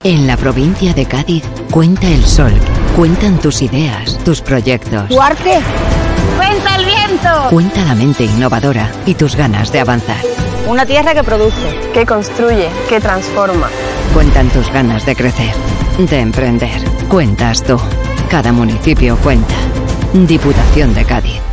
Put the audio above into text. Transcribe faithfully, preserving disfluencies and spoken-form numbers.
En la provincia de Cádiz, cuenta el sol, cuentan tus ideas, tus proyectos. ¿Tu arte? ¡Cuenta el viento! Cuenta la mente innovadora y tus ganas de avanzar. Una tierra que produce, que construye, que transforma. Cuentan tus ganas de crecer, de emprender. Cuentas tú. Cada municipio cuenta. Diputación de Cádiz.